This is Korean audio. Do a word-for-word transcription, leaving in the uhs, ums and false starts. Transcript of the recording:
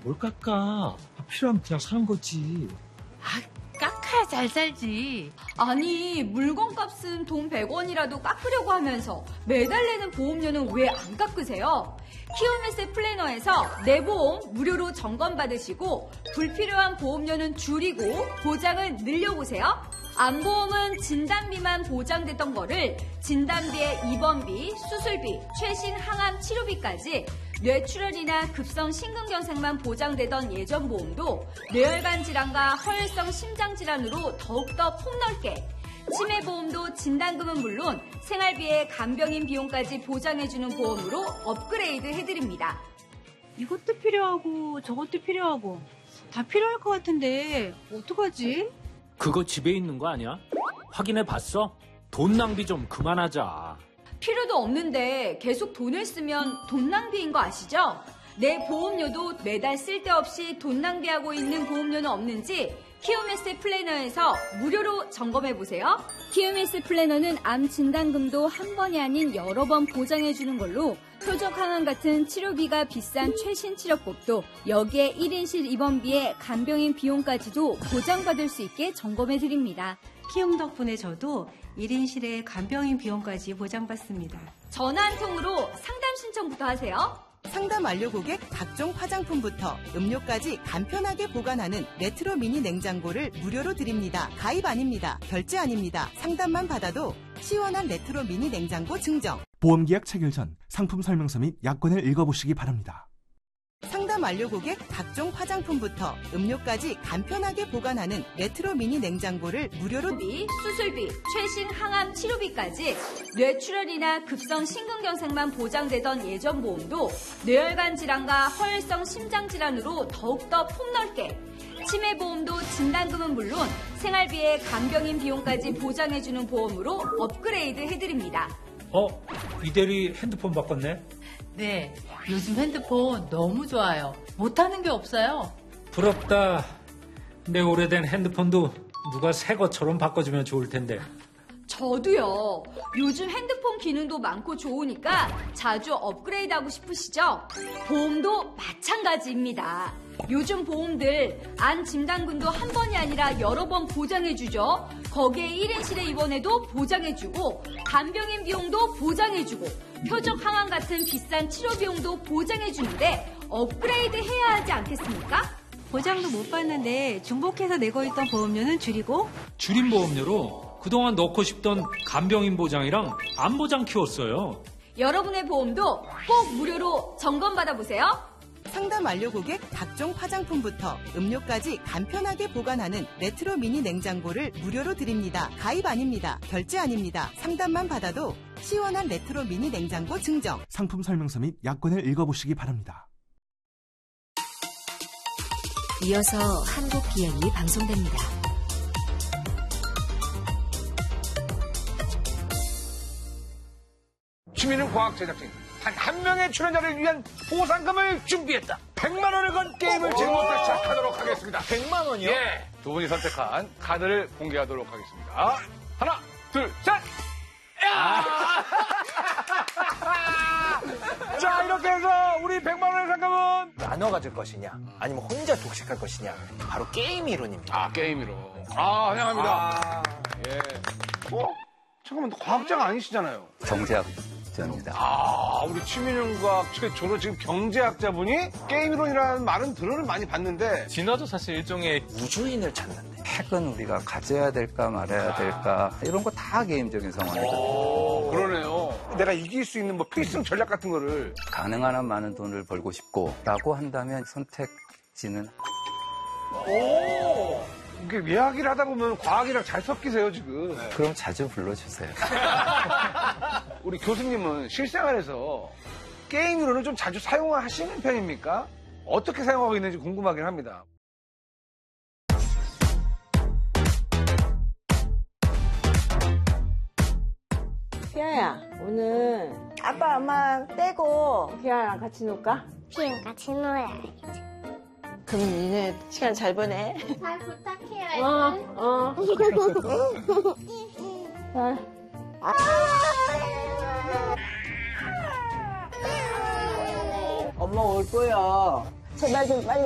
뭘 깎아. 필요하면 그냥 사는 거지. 아, 깎아야 잘 살지. 아니, 물건값은 돈 백 원이라도 깎으려고 하면서 매달 내는 보험료는 왜 안 깎으세요? 키움에스 플래너에서 내 보험 무료로 점검받으시고 불필요한 보험료는 줄이고 보장을 늘려보세요. 암보험은 진단비만 보장됐던 거를 진단비에 입원비, 수술비, 최신 항암 치료비까지 뇌출혈이나 급성 심근경색만 보장되던 예전 보험도 뇌혈관 질환과 허혈성 심장 질환으로 더욱더 폭넓게, 치매보험도 진단금은 물론 생활비에 간병인 비용까지 보장해주는 보험으로 업그레이드 해드립니다. 이것도 필요하고 저것도 필요하고 다 필요할 것 같은데 어떡하지? 그거 집에 있는 거 아니야? 확인해 봤어? 돈 낭비 좀 그만하자. 필요도 없는데 계속 돈을 쓰면 돈 낭비인 거 아시죠? 내 보험료도 매달 쓸데없이 돈 낭비하고 있는 보험료는 없는지 키움에스 플래너에서 무료로 점검해보세요. 키움에스 플래너는 암 진단금도 한 번이 아닌 여러 번 보장해주는 걸로 표적 항암 같은 치료비가 비싼 최신 치료법도 여기에 일 인실 입원비에 간병인 비용까지도 보장받을 수 있게 점검해드립니다. 키움 덕분에 저도 일 인실에 간병인 비용까지 보장받습니다. 전화 한 통으로 상담 신청부터 하세요. 상담 완료 고객 각종 화장품부터 음료까지 간편하게 보관하는 레트로 미니 냉장고를 무료로 드립니다. 가입 아닙니다. 결제 아닙니다. 상담만 받아도 시원한 레트로 미니 냉장고 증정. 보험계약 체결 전 상품 설명서 및 약관을 읽어보시기 바랍니다. 상담 완료 고객 각종 화장품부터 음료까지 간편하게 보관하는 레트로 미니 냉장고를 무료로 비, 수술비, 최신 항암 치료비까지 뇌출혈이나 급성 심근경색만 보장되던 예전 보험도 뇌혈관 질환과 허혈성 심장 질환으로 더욱더 폭넓게, 치매보험도 진단금은 물론 생활비에 간병인 비용까지 보장해주는 보험으로 업그레이드 해드립니다. 어? 이 대리 핸드폰 바꿨네? 네, 요즘 핸드폰 너무 좋아요. 못하는 게 없어요. 부럽다. 내 오래된 핸드폰도 누가 새 것처럼 바꿔주면 좋을 텐데. 저도요. 요즘 핸드폰 기능도 많고 좋으니까 자주 업그레이드하고 싶으시죠? 보험도 마찬가지입니다. 요즘 보험들 안 진단금도 한 번이 아니라 여러 번 보장해주죠. 거기에 일 인실에 입원해도 보장해주고 간병인 비용도 보장해주고 표적 항암 같은 비싼 치료 비용도 보장해주는데 업그레이드 해야 하지 않겠습니까? 보장도 못 받는데 중복해서 내고 있던 보험료는 줄이고 줄인 보험료로 그동안 넣고 싶던 간병인 보장이랑 암 보장 키웠어요. 여러분의 보험도 꼭 무료로 점검받아보세요. 상담 완료 고객 각종 화장품부터 음료까지 간편하게 보관하는 레트로 미니 냉장고를 무료로 드립니다. 가입 아닙니다. 결제 아닙니다. 상담만 받아도 시원한 레트로 미니 냉장고 증정. 상품 설명서 및 약관을 읽어보시기 바랍니다. 이어서 한국 비행이 방송됩니다. 취미는 과학 제작진 단 한 명의 출연자를 위한 보상금을 준비했다. 백만 원을 건 게임을 지금부터 시작하도록 하겠습니다. 백만 원이요? 예. 두 분이 선택한 카드를 공개하도록 하겠습니다. 하나, 둘, 셋! 야! 자, 이렇게 해서 우리 백만 원의 상금은 나눠 가질 것이냐, 아니면 혼자 독식할 것이냐, 바로 게임 이론입니다. 아, 게임 이론. 아, 환영합니다. 아... 예. 어? 잠깐만, 과학자가 아니시잖아요. 경제학. 아, 우리 취미능과학 최초로 지금 경제학자분이 게임이론이라는 말은 들어는 많이 봤는데 진화도 사실 일종의 우주인을 찾는데 핵은 우리가 가져야 될까 말아야 될까 이런 거 다 게임적인 상황이거든요. 오, 그러네요. 내가 이길 수 있는 뭐 필승 전략 같은 거를 가능한 한 많은 돈을 벌고 싶고 라고 한다면 선택지는 오, 이게 이야기를 하다 보면 과학이랑 잘 섞이세요 지금. 네. 그럼 자주 불러주세요. 우리 교수님은 실생활에서 게임으로는 좀 자주 사용하시는 편입니까? 어떻게 사용하고 있는지 궁금하긴 합니다. 피아야, 오늘 아빠 엄마 떼고 피아랑 같이 놀까? 피아랑 같이 놀아야지. 그럼 니네 시간 잘 보내. 잘 부탁해요. 어, 어. 아. 엄마 올 거야. 제발 좀 빨리